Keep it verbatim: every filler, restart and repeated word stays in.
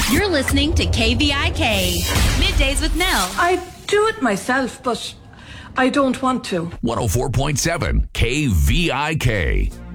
You're listening to K V I K. Middays with Mel. I do it myself, but I don't want to. one oh four point seven K V I K.